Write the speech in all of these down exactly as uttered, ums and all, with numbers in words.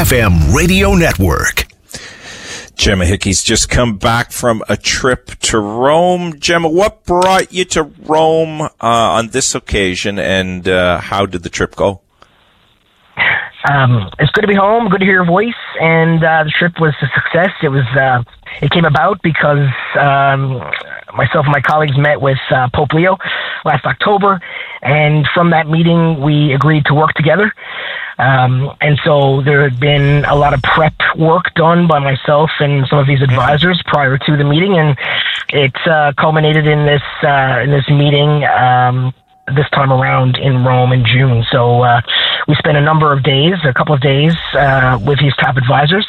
F M Radio Network. Gemma Hickey's just come back from a trip to Rome. Gemma, what brought you to Rome uh, on this occasion, and uh, how did the trip go? Um, it's good to be home, good to hear your voice, and uh, the trip was a success. It was, uh, it came about because um, myself and my colleagues met with uh, Pope Leo last October, and from that meeting, we agreed to work together. Um, and so there had been a lot of prep work done by myself and some of these advisors prior to the meeting, and it uh, culminated in this uh, in this meeting um, this time around in Rome in June. So uh, we spent a number of days, a couple of days, uh, with these top advisors.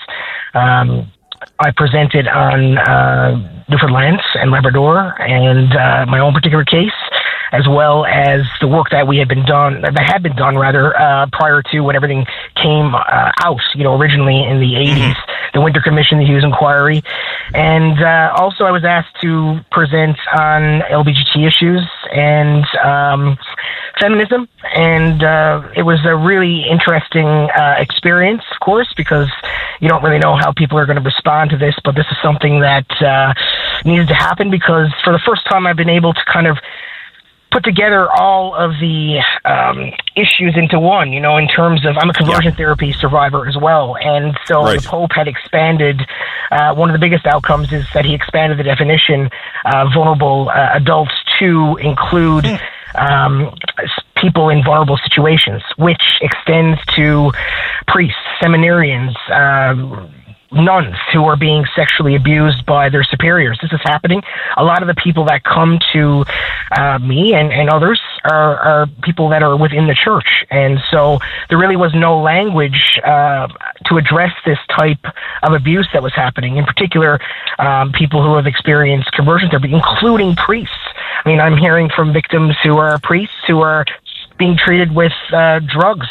Um, I presented on uh, Newfoundland and Labrador and uh, my own particular case, as well as the work that we had been done, that had been done rather, uh, prior to when everything came uh, out, you know, originally in the eighties, the Winter Commission, the Hughes Inquiry. And uh, also I was asked to present on L G B T issues and um, feminism. And uh, it was a really interesting uh, experience, of course, because you don't really know how people are going to respond to this, but this is something that uh, needed to happen, because for the first time I've been able to kind of put together all of the um, issues into one, you know, in terms of, I'm a conversion yeah. therapy survivor as well. And so right. the Pope had expanded, uh, one of the biggest outcomes is that he expanded the definition of vulnerable uh, adults to include um, people in vulnerable situations, which extends to priests, seminarians, um, nuns who are being sexually abused by their superiors. This is happening. A lot of the people that come to uh, me and, and others are, are people that are within the church. And so there really was no language uh, to address this type of abuse that was happening. In particular, um, people who have experienced conversion therapy, including priests. I mean, I'm hearing from victims who are priests who are being treated with uh, drugs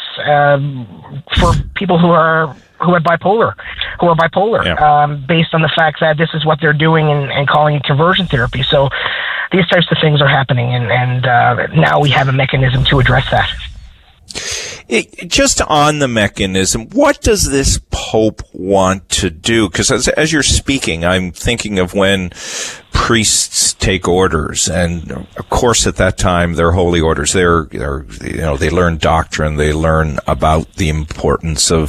um, for people who are who are bipolar, who are bipolar, yeah. um, based on the fact that this is what they're doing and, and calling it conversion therapy. So these types of things are happening, and, and uh, now we have a mechanism to address that. It, just on the mechanism, what does this Pope want to do? Because as, as you're speaking, I'm thinking of when priests take orders, and of course at that time they're holy orders. They're, they're, you know, they learn doctrine, they learn about the importance of,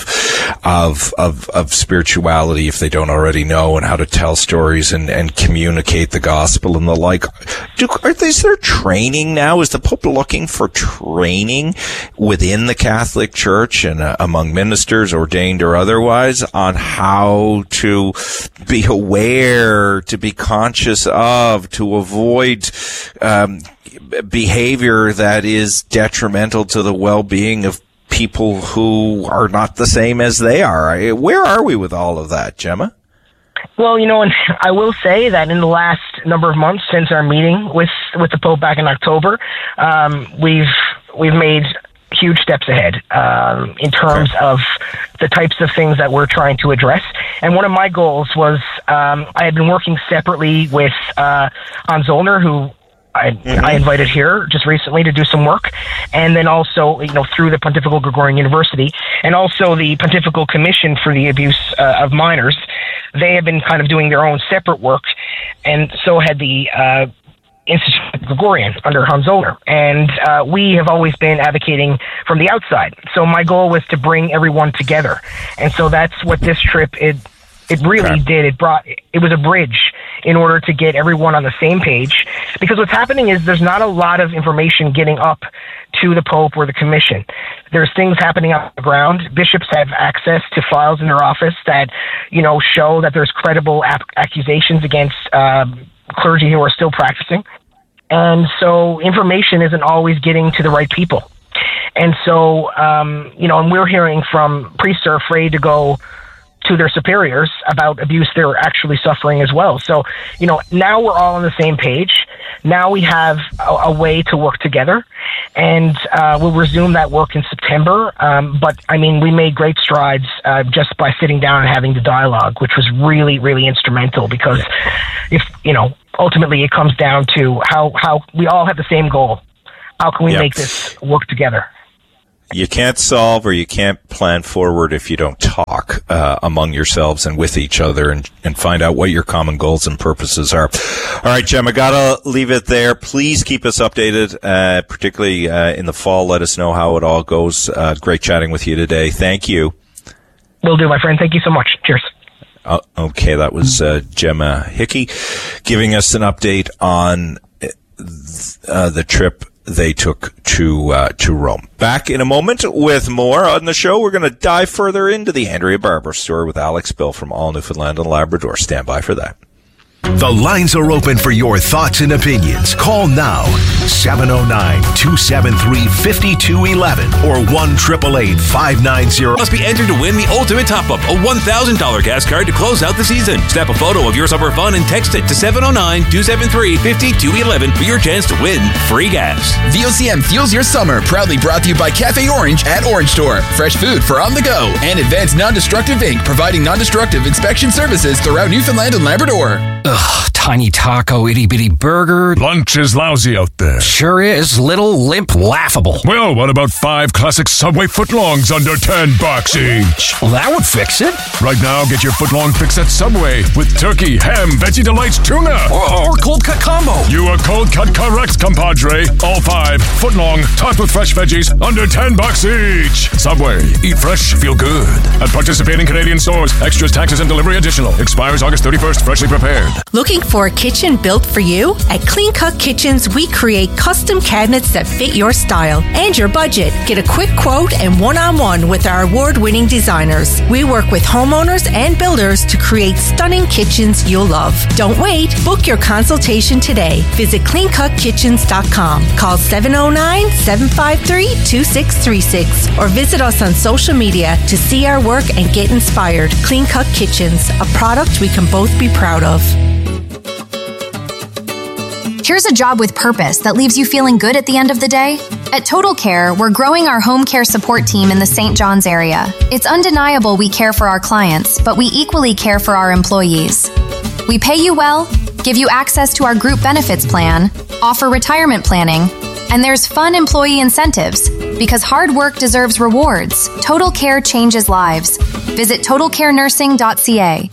of, of, of spirituality if they don't already know, and how to tell stories and, and communicate the gospel and the like. Do, are, is there training now? Is the Pope looking for training within the Catholic Church and uh, among ministers, ordained or otherwise, on how to be aware, to be conscious of, to avoid um, behavior that is detrimental to the well-being of people who are not the same as they are? Where are we with all of that, Gemma? Well, you know, and I will say that in the last number of months since our meeting with with the Pope back in October, um, we've we've made huge steps ahead um, in terms okay. of the types of things that we're trying to address. And one of my goals was um, I had been working separately with uh, Hans Zollner, who I, mm-hmm. I invited here just recently to do some work, and then also, you know, through the Pontifical Gregorian University, and also the Pontifical Commission for the Abuse uh, of Minors. They have been kind of doing their own separate work, and so had the uh, Institute Gregorian under Hans Zollner. And uh, we have always been advocating from the outside. So my goal was to bring everyone together. And so that's what this trip, it it really okay. did. It brought, it was a bridge in order to get everyone on the same page. Because what's happening is there's not a lot of information getting up to the Pope or the Commission. There's things happening on the ground. Bishops have access to files in their office that, you know, show that there's credible ap- accusations against uh, clergy who are still practicing. And so information isn't always getting to the right people. And so, um, you know, and we're hearing from priests are afraid to go to their superiors about abuse they're actually suffering as well. So, you know, now we're all on the same page. Now we have a, a way to work together, and uh, we'll resume that work in September. Um, but, I mean, we made great strides uh, just by sitting down and having the dialogue, which was really, really instrumental, because if, you know, ultimately it comes down to how, how we all have the same goal. How can we yep. make this work together? You can't solve or you can't plan forward if you don't talk uh, among yourselves and with each other and, and find out what your common goals and purposes are. All right, Jem, I gotta leave it there. Please keep us updated, uh, particularly uh, in the fall. Let us know how it all goes. Uh, great chatting with you today. Thank you. Will do, my friend. Thank you so much. Cheers. Uh, okay, that was uh, Gemma Hickey giving us an update on uh, the trip they took to uh, to Rome. Back in a moment with more on the show. We're going to dive further into the Andrea Barber story with Alex Bill from All Newfoundland and Labrador. Stand by for that. The lines are open for your thoughts and opinions. Call now, seven oh nine, two seven three, five two one one or one eight eight eight, five nine zero. Must be entered to win the ultimate top-up, a one thousand dollars gas card to close out the season. Snap a photo of your summer fun and text it to seven oh nine, two seven three, five two one one for your chance to win free gas. V O C M fuels your summer, proudly brought to you by Cafe Orange at Orange Store. Fresh food for on the go. And Advanced Non-Destructive Incorporated, providing non-destructive inspection services throughout Newfoundland and Labrador. Ugh, tiny taco, itty-bitty burger. Lunch is lousy out there. Sure is. Little, limp, laughable. Well, what about five classic Subway footlongs under ten bucks each? Well, that would fix it. Right now, get your footlong fix at Subway with turkey, ham, Veggie Delights, tuna. Or, or cold cut combo. You are cold cut correct, compadre. All five, footlong, topped with fresh veggies, under ten bucks each. Subway, eat fresh, feel good. At participating Canadian stores, extras, taxes, and delivery additional. Expires August thirty-first, freshly prepared. Looking for a kitchen built for you? At Clean Cut Kitchens, we create custom cabinets that fit your style and your budget. Get a quick quote and one-on-one with our award-winning designers. We work with homeowners and builders to create stunning kitchens you'll love. Don't wait. Book your consultation today. Visit clean cut kitchens dot com. Call seven oh nine, seven five three, two six three six or visit us on social media to see our work and get inspired. Clean Cut Kitchens, a product we can both be proud of. Here's a job with purpose that leaves you feeling good at the end of the day. At Total Care, we're growing our home care support team in the Saint John's area. It's undeniable we care for our clients, but we equally care for our employees. We pay you well, give you access to our group benefits plan, offer retirement planning, and there's fun employee incentives. Because hard work deserves rewards, Total Care changes lives. Visit total care nursing dot c a.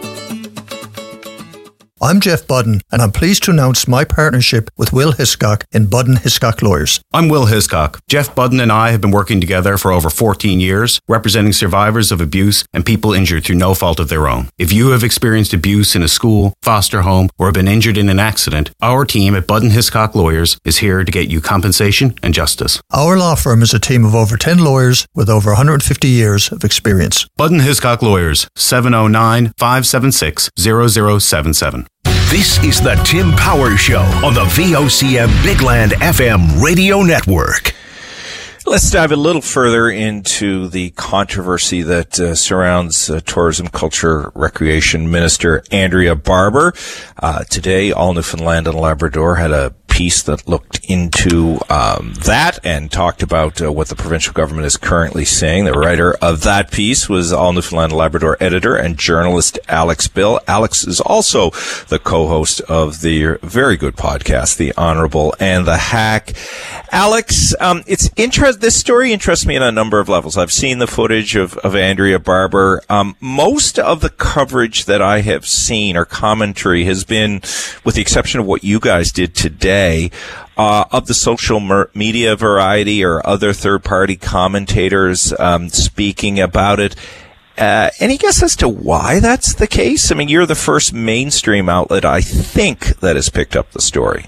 I'm Jeff Budden, and I'm pleased to announce my partnership with Will Hiscock in Budden Hiscock Lawyers. I'm Will Hiscock. Jeff Budden and I have been working together for over fourteen years, representing survivors of abuse and people injured through no fault of their own. If you have experienced abuse in a school, foster home, or have been injured in an accident, our team at Budden Hiscock Lawyers is here to get you compensation and justice. Our law firm is a team of over ten lawyers with over one hundred fifty years of experience. Budden Hiscock Lawyers, seven oh nine, five seven six, zero zero seven seven. This is the Tim Powers Show on the V O C M Bigland F M radio network. Let's dive a little further into the controversy that uh, surrounds uh, Tourism, Culture, Recreation Minister Andrea Barber. Uh, today, All Newfoundland and Labrador had a piece that looked into um, that and talked about uh, what the provincial government is currently saying. The writer of that piece was All Newfoundland and Labrador editor and journalist Alex Bill. Alex is also the co-host of the very good podcast, The Honourable and the Hack. Alex, um, it's interest. This story interests me on a number of levels. I've seen the footage of, of Andrea Barber. Um, most of the coverage that I have seen or commentary has been, with the exception of what you guys did today, Uh, of the social mer- media variety or other third-party commentators um, speaking about it. Uh, any guess as to why that's the case? I mean, you're the first mainstream outlet, I think, that has picked up the story.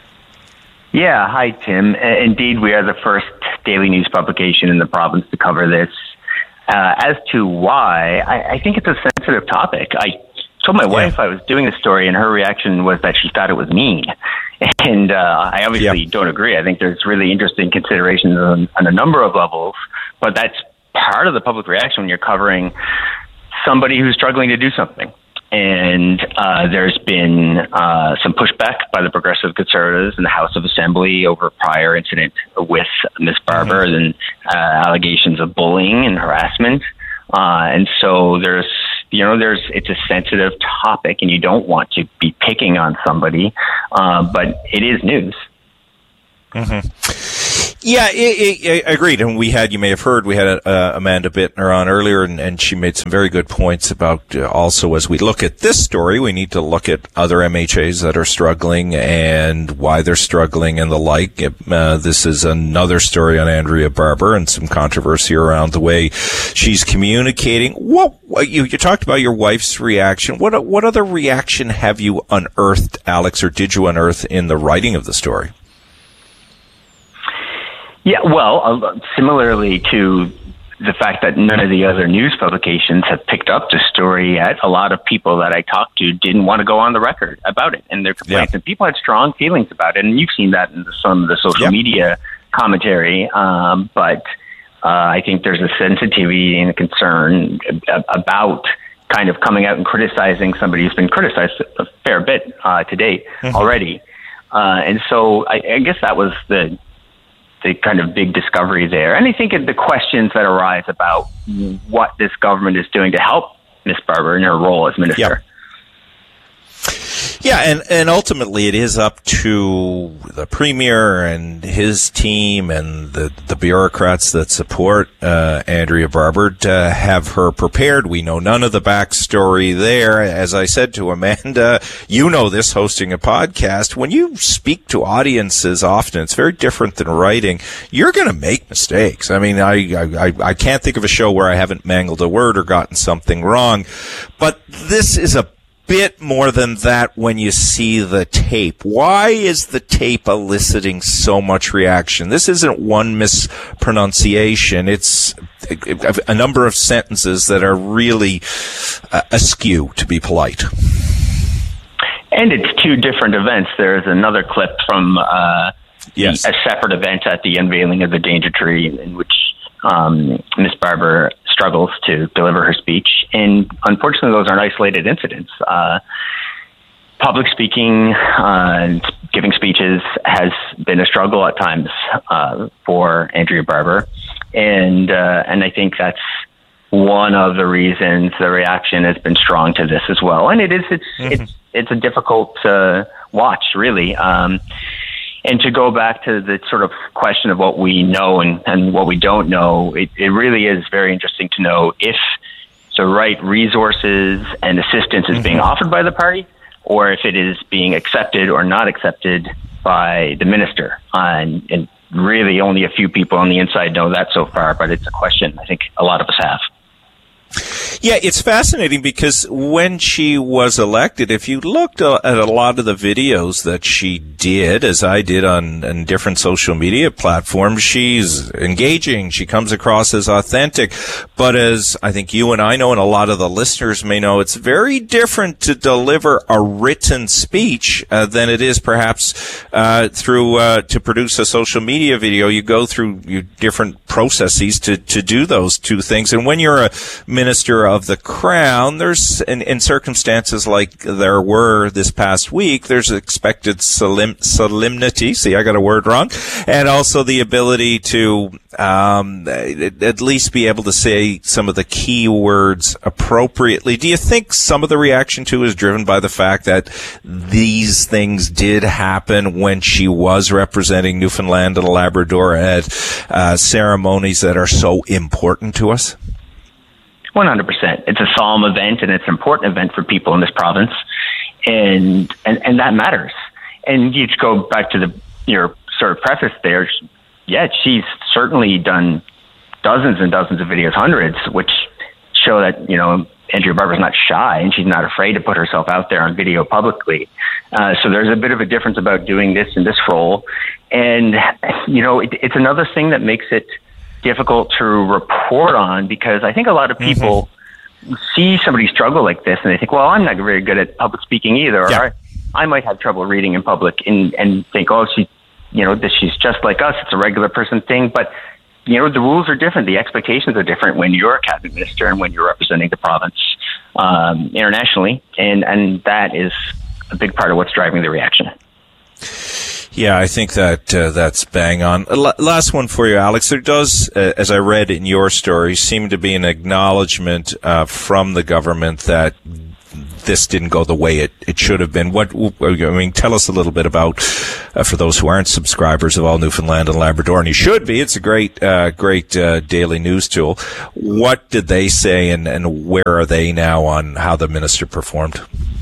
Yeah, hi, Tim. Uh, indeed, we are the first daily news publication in the province to cover this. Uh, as to why, I, I think it's a sensitive topic. I told my wife yeah. I was doing the story, and her reaction was that she thought it was mean. And uh, I obviously yeah. don't agree. I think there's really interesting considerations on, on a number of levels, but that's part of the public reaction when you're covering somebody who's struggling to do something. And uh, there's been uh, some pushback by the Progressive Conservatives in the House of Assembly over a prior incident with Miz Barber mm-hmm. and uh, allegations of bullying and harassment. Uh, and so there's, you know, there's, it's a sensitive topic and you don't want to be picking on somebody, uh, but it is news. Mm-hmm. Yeah, it, it, agreed. And we had, you may have heard, we had uh, Amanda Bittner on earlier, and, and she made some very good points about uh, also as we look at this story, we need to look at other M H As that are struggling and why they're struggling and the like. Uh, this is another story on Andrea Barber and some controversy around the way she's communicating. What, what you, you talked about your wife's reaction. What what other reaction have you unearthed, Alex, or did you unearth in the writing of the story? Yeah, well, uh, similarly to the fact that none of the other news publications have picked up the story yet, a lot of people that I talked to didn't want to go on the record about it and their complaints. Yeah. And people had strong feelings about it. And you've seen that in some of the social yeah. media commentary. Um, but uh, I think there's a sensitivity and a concern about kind of coming out and criticizing somebody who's been criticized a fair bit uh, to date mm-hmm. already. Uh, and so I, I guess that was the the kind of big discovery there. And I think the questions that arise about what this government is doing to help Miz Barber in her role as minister. Yep. Yeah, and, and ultimately it is up to the premier and his team and the, the bureaucrats that support uh, Andrea Barber to have her prepared. We know none of the backstory there. As I said to Amanda, you know this, hosting a podcast, when you speak to audiences often, it's very different than writing. You're going to make mistakes. I mean, I, I, I can't think of a show where I haven't mangled a word or gotten something wrong, but this is a bit more than that when you see the tape. Why is the tape eliciting so much reaction? This isn't one mispronunciation. It's a number of sentences that are really uh, askew, to be polite. And it's two different events. There's another clip from uh, yes. a separate event at the unveiling of the Danger Tree in which um, Miz Barber struggles to deliver her speech. And unfortunately, those aren't isolated incidents. Uh, public speaking, uh, giving speeches has been a struggle at times uh, for Andrea Barber. And uh, and I think that's one of the reasons the reaction has been strong to this as well. And it is, it's, mm-hmm. it's, it's a difficult uh, watch, really. Um, And to go back to the sort of question of what we know and, and what we don't know, it, it really is very interesting to know if the right resources and assistance is mm-hmm. being offered by the party, or if it is being accepted or not accepted by the minister. Uh, and, and really only a few people on the inside know that so far, but it's a question I think a lot of us have. Yeah, it's fascinating because when she was elected, if you looked at a lot of the videos that she did, as I did on, on different social media platforms, she's engaging. She comes across as authentic. But as I think you and I know, and a lot of the listeners may know, it's very different to deliver a written speech uh, than it is perhaps uh, through uh, to produce a social media video. You go through you, different processes to, to do those two things. And when you're a minister of the crown, there's in, in circumstances like there were this past week, there's expected solemn, solemnity. See, I got a word wrong. And also the ability to um, at least be able to say some of the key words appropriately. Do you think some of the reaction too is driven by the fact that these things did happen when she was representing Newfoundland and Labrador at uh, ceremonies that are so important to us? one hundred percent. It's a solemn event, and it's an important event for people in this province, and and, and that matters. And you go back to the your sort of preface there. Yeah, she's certainly done dozens and dozens of videos, hundreds, which show that, you know, Andrea Barber's not shy, and she's not afraid to put herself out there on video publicly. Uh, so there's a bit of a difference about doing this in this role. And, you know, it, it's another thing that makes it difficult to report on, because I think a lot of people mm-hmm. see somebody struggle like this and they think, well, I'm not very good at public speaking either. Yeah. Or I might have trouble reading in public, and, and think, oh, she, you know, this, she's just like us. It's a regular person thing. But, you know, the rules are different. The expectations are different when you're a cabinet minister and when you're representing the province um, internationally. And, and that is a big part of what's driving the reaction. Yeah, I think that uh, that's bang on. L- last one for you, Alex. There does, uh, as I read in your story, seem to be an acknowledgement uh, from the government that this didn't go the way it, it should have been. What, I mean, tell us a little bit about, uh, for those who aren't subscribers of All Newfoundland and Labrador, and you should be. It's a great, uh, great uh, daily news tool. What did they say, and, and where are they now on how the minister performed?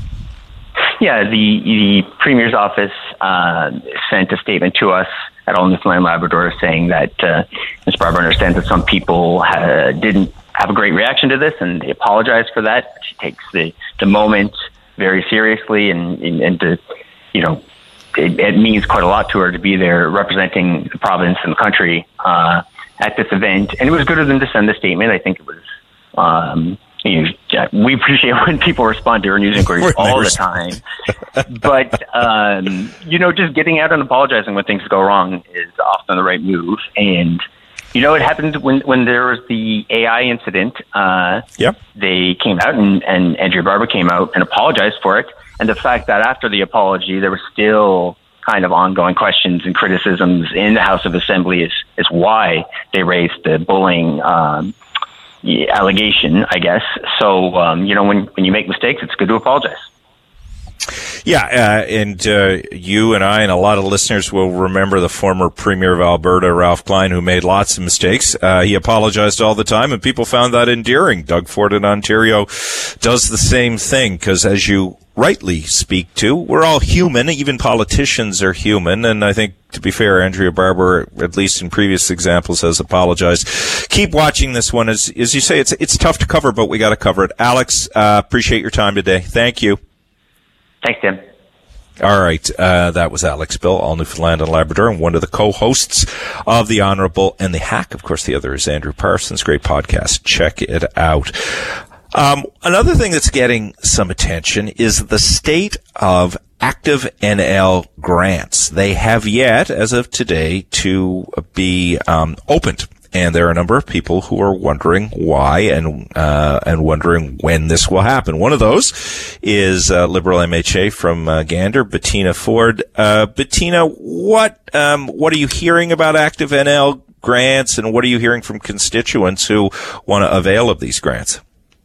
Yeah, the, the Premier's office uh, sent a statement to us at All Newfoundland and Labrador saying that uh, Miz Barber understands that some people ha- didn't have a great reaction to this, and they apologize for that. She takes the, the moment very seriously, and, and, and to, you know, it, it means quite a lot to her to be there representing the province and the country uh, at this event. And it was good of them to send the statement. I think it was, um, you know, we appreciate when people respond to our news inquiries all the time. But, um, you know, just getting out and apologizing when things go wrong is often the right move. And, you know, it happened when, when there was the A I incident. Uh, yep. They came out, and, and Andrea Barber came out and apologized for it. And the fact that after the apology, there were still kind of ongoing questions and criticisms in the House of Assembly is, is why they raised the bullying um, allegation, I guess. So, um, you know, when, when you make mistakes, it's good to apologize. Yeah, uh, and uh, you and I and a lot of listeners will remember the former Premier of Alberta, Ralph Klein, who made lots of mistakes. Uh, he apologized all the time, and people found that endearing. Doug Ford in Ontario does the same thing, because as you rightly speak to, we're all human. Even politicians are human, and I think, to be fair, Andrea Barber, at least in previous examples, has apologized. Keep watching this one. As, as you say, it's it's tough to cover, but we got to cover it. Alex, uh, appreciate your time today. Thank you. Thanks, Tim. All right. Uh, that was Alex Bill, All Newfoundland and Labrador, and one of the co-hosts of The Honorable and The Hack. Of course, the other is Andrew Parsons. Great podcast. Check it out. Um, another thing that's getting some attention is the state of active N L grants. They have yet, as of today, to be um, opened. And there are a number of people who are wondering why and uh, and wondering when this will happen. One of those is uh, Liberal M H A from uh, Gander, Bettina Ford. Uh, Bettina, what um, what are you hearing about active N L grants, and what are you hearing from constituents who want to avail of these grants?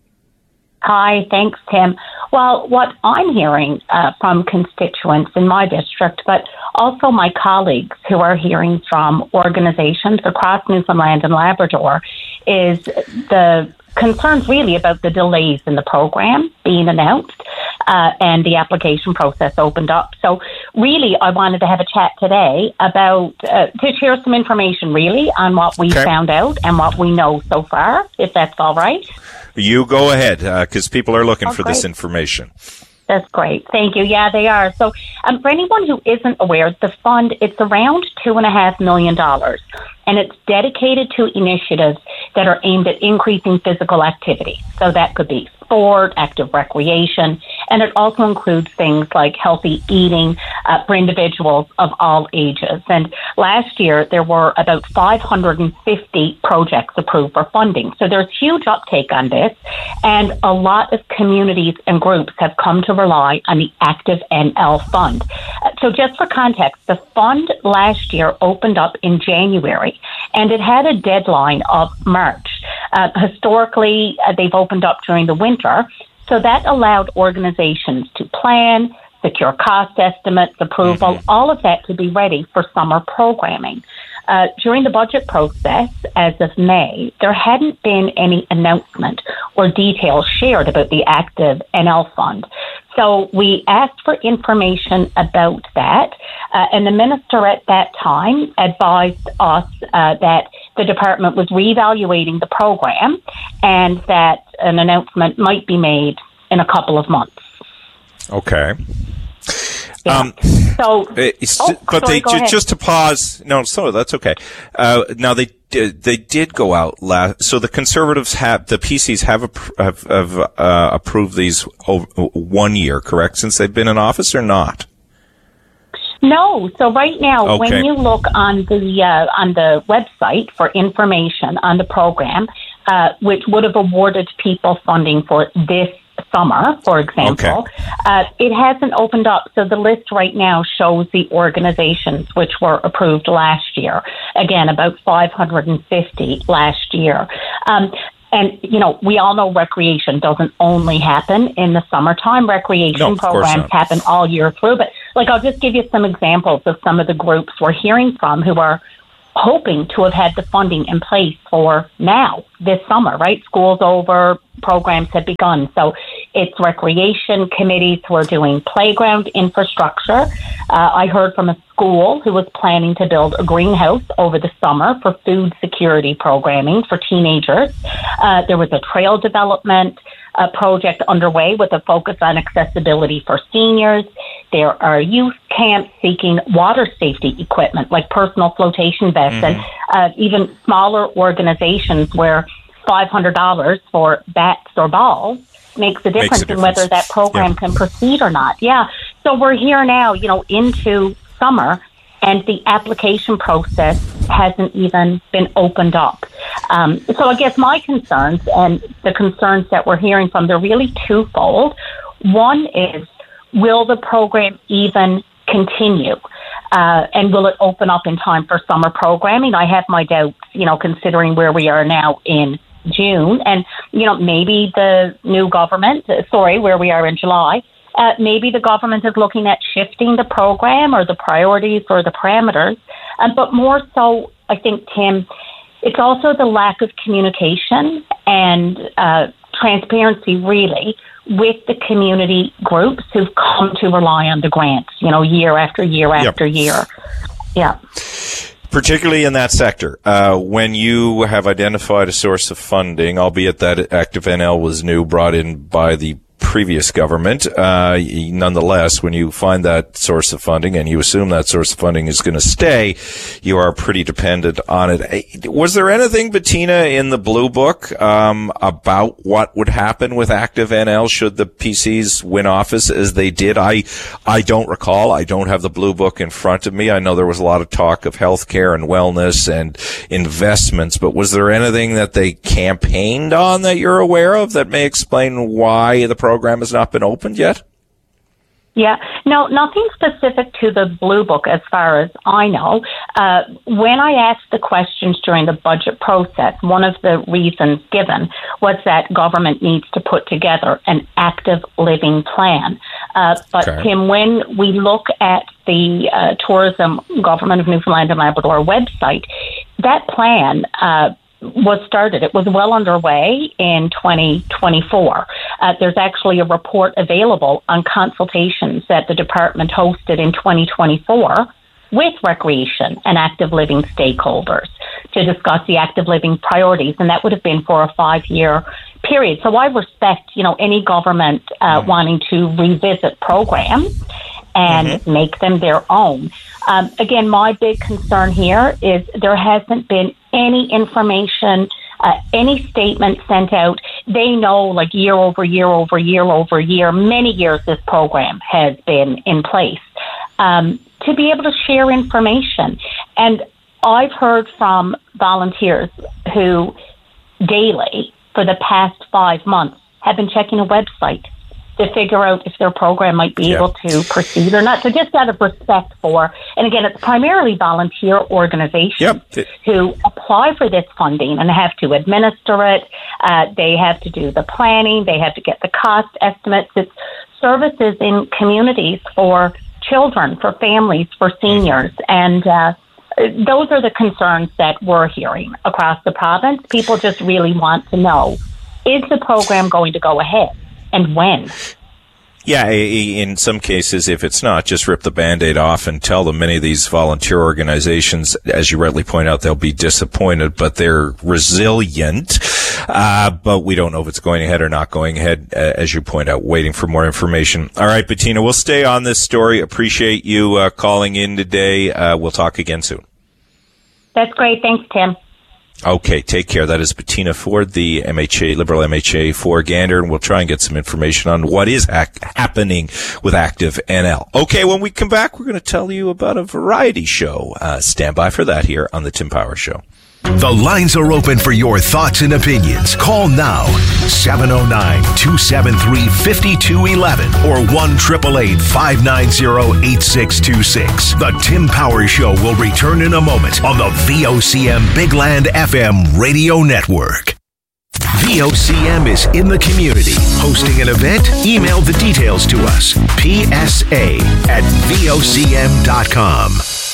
Hi, thanks, Tim. Well, what I'm hearing uh, from constituents in my district, but also my colleagues who are hearing from organizations across Newfoundland and Labrador, is the concerns really about the delays in the program being announced uh, and the application process opened up. So really, I wanted to have a chat today about, uh, to share some information really on what we okay. found out and what we know so far, if that's all right. You go ahead, because uh, people are looking oh, for great. this information. That's great. Thank you. Yeah, they are. So um, for anyone who isn't aware, the fund, it's around two and a half million dollars, and it's dedicated to initiatives that are aimed at increasing physical activity. So that could be sport, active recreation, and it also includes things like healthy eating uh, for individuals of all ages. And last year, there were about five hundred fifty projects approved for funding. So there's huge uptake on this, and a lot of communities and groups have come to rely on the Active N L Fund. Uh, so just for context, the fund last year opened up in January, and it had a deadline of March. Uh, historically, uh, they've opened up during the winter, so that allowed organizations to plan, secure cost estimates, approval, mm-hmm. all of that to be ready for summer programming. Uh, during the budget process, as of May, there hadn't been any announcement or details shared about the Active N L Fund. So we asked for information about that, uh, and the minister at that time advised us uh, that the department was reevaluating the program and that an announcement might be made in a couple of months. Okay. Yeah. Um, so, it's, oh, but sorry, they go ahead. just to pause. No, so that's okay. Uh, now they did, they did go out last. So the Conservatives have the P Cs have have, have uh, approved these over one year, correct? Since they've been in office, or not? No. So right now, okay. when you look on the uh, on the website for information on the program, uh, which would have awarded people funding for this summer, for example, okay. uh, it hasn't opened up. So the list right now shows the organizations which were approved last year. Again, about five hundred fifty last year. Um, And, you know, we all know recreation doesn't only happen in the summertime. Recreation No, of course programs not. happen all year through. But, like, I'll just give you some examples of some of the groups we're hearing from who are hoping to have had the funding in place for now, this summer, right? School's over, programs have begun. So it's recreation committees who are doing playground infrastructure. Uh, I heard from a school who was planning to build a greenhouse over the summer for food security programming for teenagers. Uh, there was a trail development uh, project underway with a focus on accessibility for seniors. There are youth camps seeking water safety equipment like personal flotation vests, Mm-hmm. and uh, even smaller organizations where five hundred dollars for bats or balls makes a difference, Makes a difference. in whether that program Yeah. can proceed or not. Yeah. So we're here now, you know, into summer, and the application process hasn't even been opened up. Um, so I guess my concerns and the concerns that we're hearing from, they're really twofold. One is, will the program even continue? Uh, and will it open up in time for summer programming? I have my doubts, you know, considering where we are now in June. And, you know, maybe the new government, uh, sorry, where we are in July, uh, maybe the government is looking at shifting the program or the priorities or the parameters. Um, but more so, I think, Tim, it's also the lack of communication and uh, transparency, really, with the community groups who've come to rely on the grants, you know, year after year after Yep. year. Yeah. Particularly in that sector, uh, when you have identified a source of funding, albeit that Active N L was new, brought in by the previous government, uh, nonetheless, when you find that source of funding and you assume that source of funding is going to stay, you are pretty dependent on it. Was there anything, Bettina, in the Blue Book um, about what would happen with Active N L should the P Cs win office as they did? I I don't recall. I don't have the Blue Book in front of me. I know there was a lot of talk of healthcare and wellness and investments, but was there anything that they campaigned on that you're aware of that may explain why the program has not been opened yet? Yeah, no, nothing specific to the Blue Book as far as I know. Uh, when I asked the questions during the budget process, one of the reasons given was that government needs to put together an active living plan. Uh, but, Okay. Tim, when we look at the uh, Tourism Government of Newfoundland and Labrador website, that plan uh, was started. It was well underway in twenty twenty-four. Uh, there's actually a report available on consultations that the department hosted in twenty twenty-four with recreation and active living stakeholders to discuss the active living priorities, and that would have been for a five-year period. So I respect, you know, any government uh, mm-hmm. wanting to revisit programs and mm-hmm. make them their own. Um, again, my big concern here is there hasn't been any information, uh, any statement sent out. They know, like, year over year over year over year, many years this program has been in place, um, to be able to share information. And I've heard from volunteers who daily for the past five months have been checking a website to figure out if their program might be yeah. able to proceed or not. So just out of respect for, and again, it's primarily volunteer organizations yep. who apply for this funding and have to administer it. Uh, they have to do the planning. They have to get the cost estimates. It's services in communities for children, for families, for seniors. And uh, those are the concerns that we're hearing across the province. People just really want to know, is the program going to go ahead? And when? Yeah, in some cases, if it's not, just rip the Band-Aid off and tell them. Many of these volunteer organizations, as you rightly point out, they'll be disappointed, but they're resilient. Uh, but we don't know if it's going ahead or not going ahead, uh, as you point out, waiting for more information. All right, Bettina, we'll stay on this story. Appreciate you uh, calling in today. Uh, we'll talk again soon. That's great. Thanks, Tim. Okay, take care. That is Bettina Ford, the M H A, Liberal M H A for Gander, and we'll try and get some information on what is ha- happening with Active N L. Okay, when we come back, we're going to tell you about a variety show. Uh, stand by for that here on the Tim Power Show. The lines are open for your thoughts and opinions. Call now, seven oh nine, two seven three, five two one one or one eight eight eight, five nine zero, eight six two six. The Tim Power Show will return in a moment on the V O C M Big Land F M radio network. V O C M is in the community. Hosting an event? Email the details to us. P S A at V O C M dot com.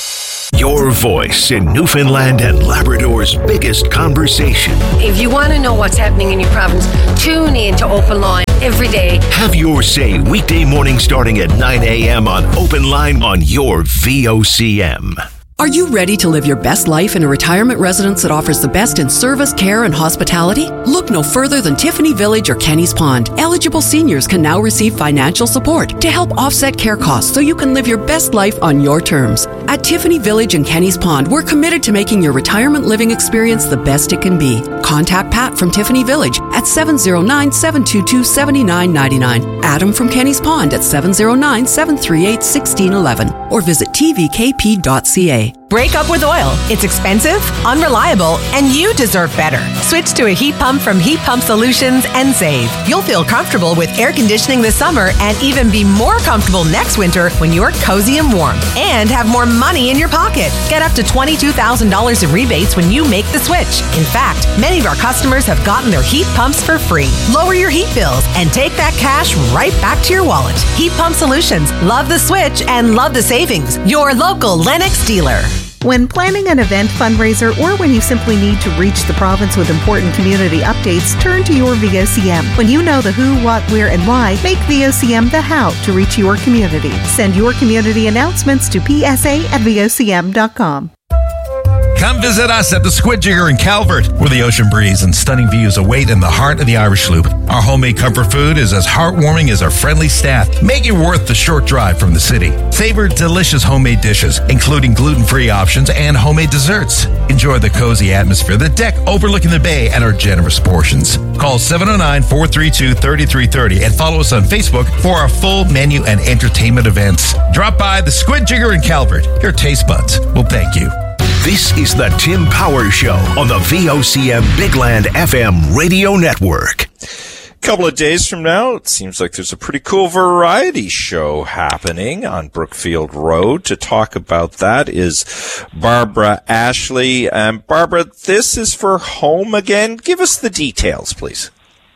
Your voice in Newfoundland and Labrador's biggest conversation. If you want to know what's happening in your province, tune in to Open Line every day. Have your say weekday morning starting at nine a.m. on Open Line on your V O C M. Are you ready to live your best life in a retirement residence that offers the best in service, care, and hospitality? Look no further than Tiffany Village or Kenny's Pond. Eligible seniors can now receive financial support to help offset care costs so you can live your best life on your terms. At Tiffany Village and Kenny's Pond, we're committed to making your retirement living experience the best it can be. Contact Pat from Tiffany Village at seven oh nine, seven two two, seven nine nine nine, Adam from Kenny's Pond at seven oh nine, seven three eight, one six one one, or visit t v k p dot c a. Break up with oil. It's expensive, unreliable, and you deserve better. Switch to a heat pump from Heat Pump Solutions and save. You'll feel comfortable with air conditioning this summer and even be more comfortable next winter when you're cozy and warm and have more money in your pocket. Get up to twenty-two thousand dollars in rebates when you make the switch. In fact, many of our customers have gotten their heat pumps for free. Lower your heat bills and take that cash right back to your wallet. Heat Pump Solutions. Love the switch and love the savings. Your local Lennox dealer. When planning an event, fundraiser, or when you simply need to reach the province with important community updates, turn to your V O C M. When you know the who, what, where, and why, make V O C M the how to reach your community. Send your community announcements to p s a at v o c m dot com. Come visit us at the Squid Jigger in Calvert, where the ocean breeze and stunning views await in the heart of the Irish Loop. Our homemade comfort food is as heartwarming as our friendly staff, make it worth the short drive from the city. Savor delicious homemade dishes, including gluten-free options and homemade desserts. Enjoy the cozy atmosphere, the deck overlooking the bay, and our generous portions. Call seven oh nine, four three two, three three three oh and follow us on Facebook for our full menu and entertainment events. Drop by the Squid Jigger in Calvert. Your taste buds will thank you. This is the Tim Power Show on the V O C M Big Land F M radio network. A couple of days from now, it seems like there's a pretty cool variety show happening on Brookfield Road. To talk about that is Barbara Ashley. Um, Barbara, this is for Home Again. Give us the details, please.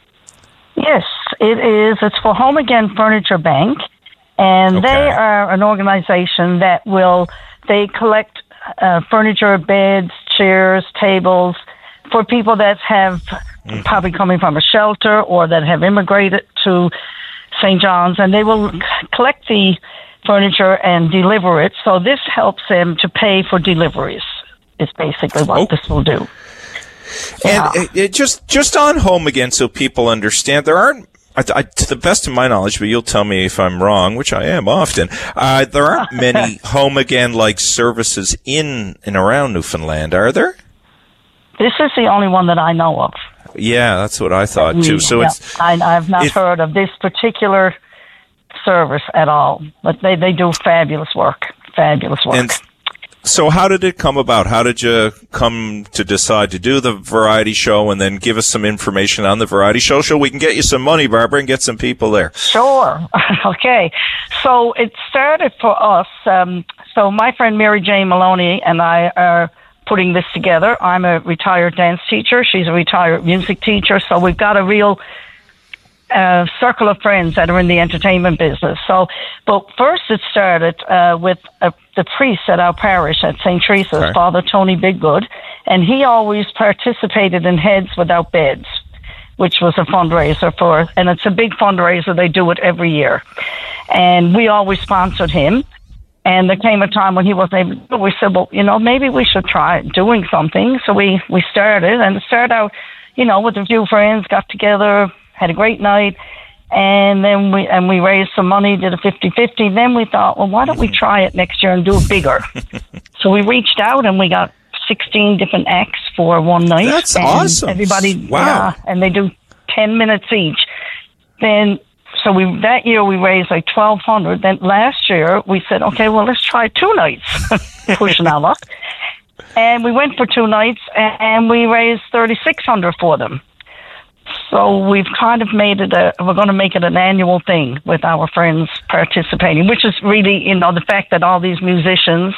Yes, it is. It's for Home Again Furniture Bank, and okay. They are an organization that will, they collect Uh, furniture, beds, chairs, tables, for people that have mm-hmm. probably coming from a shelter or that have immigrated to Saint John's, and they will collect the furniture and deliver it. So this helps them to pay for deliveries, is basically what oh. this will do. And yeah. it, it just, just on Home Again, so people understand, there aren't, I, I, to the best of my knowledge, but you'll tell me if I'm wrong, which I am often, uh, there aren't many Home Again-like services in and around Newfoundland, are there? This is the only one that I know of. Yeah, that's what I thought, too. So yeah, it's I, I've not heard of this particular service at all, but they, they do fabulous work, fabulous work. And so how did it come about? How did you come to decide to do the variety show, and then give us some information on the variety show so we can get you some money, Barbara, and get some people there? Sure. Okay. So it started for us. Um, so my friend Mary Jane Maloney and I are putting this together. I'm a retired dance teacher. She's a retired music teacher. So we've got a real uh, circle of friends that are in the entertainment business. So, but first it started uh, with a the priest at our parish at Saint Teresa's, okay. Father Tony Biggood, and he always participated in Heads Without Beds, which was a fundraiser for, and it's a big fundraiser. They do it every year. And we always sponsored him. And there came a time when he wasn't able to do it. We said, well, you know, maybe we should try doing something. So we, we started, and it started out, you know, with a few friends, got together, had a great night. And then we and we raised some money, did a fifty-fifty. Then we thought, well, why don't we try it next year and do it bigger? So we reached out and we got sixteen different acts for one night. That's and awesome. Everybody, wow. Yeah, and they do ten minutes each. Then, so we that year we raised like twelve hundred. Then last year we said, okay, well, let's try two nights, pushing our luck. And we went for two nights and we raised thirty-six hundred for them. So we've kind of made it a, we're going to make it an annual thing with our friends participating, which is really, you know, the fact that all these musicians,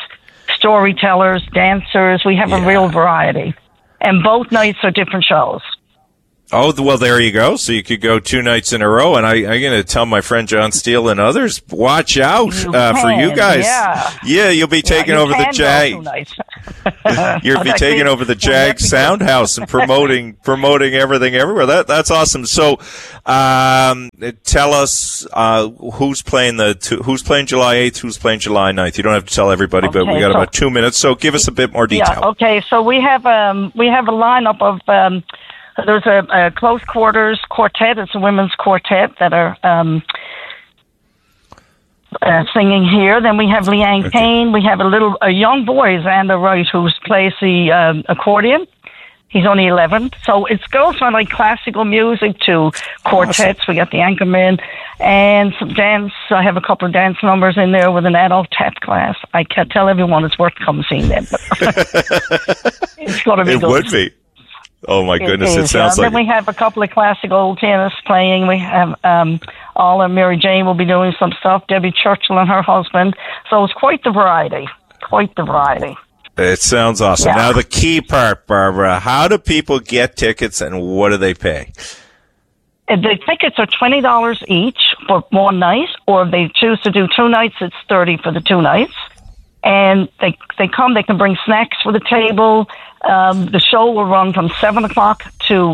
storytellers, dancers, we have yeah. a real variety. And both nights are different shows. Oh, well, there you go. So you could go two nights in a row. And I, I'm going to tell my friend John Steele and others, watch out You uh, for you can, guys. yeah. Yeah, you'll be taking Yeah, you over the can go Jag. two nights. You'll be taking over the Jag Sound House and promoting promoting everything everywhere. That That's awesome. So um, tell us uh, who's playing the two, who's playing July eighth, who's playing July ninth. You don't have to tell everybody, but Okay, we got so- about two minutes. So give us a bit more detail. Yeah, okay, so we have um we have a lineup of um there's a, a close quarters quartet, it's a women's quartet that are um uh, singing here. Then we have Leanne Okay. Kane, we have a little a young boy, Xander Wright, who plays the um, accordion. He's only eleven. So it goes from like classical music to quartets. We got the Anchorman and some dance. I have a couple of dance numbers in there with an adult tap class. I can't tell everyone it's worth coming seeing them. But it's going to be It good. would be. Oh, my goodness. It, is, sounds yeah. like Then we have a couple of classical pianists playing. We have um, all and Mary Jane will be doing some stuff. Debbie Churchill and her husband. So it's quite the variety. Quite the variety. It sounds awesome. Yeah. Now, the key part, Barbara, how do people get tickets and what do they pay? Uh, The tickets are twenty dollars each for one night, or if they choose to do two nights, it's thirty dollars for the two nights. And they they come, they can bring snacks for the table. Um, the show will run from seven o'clock to